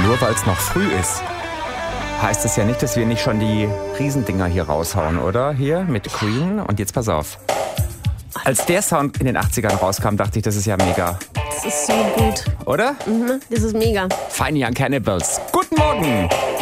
nur weil es noch früh ist, heißt es ja nicht, dass wir nicht schon die Riesendinger hier raushauen, oder? Hier mit Queen. Und jetzt pass auf. Als der Sound in den 80ern rauskam, dachte ich, das ist ja mega. Das ist so gut. Oder? Das ist mega. Fine Young Cannibals. Guten Morgen!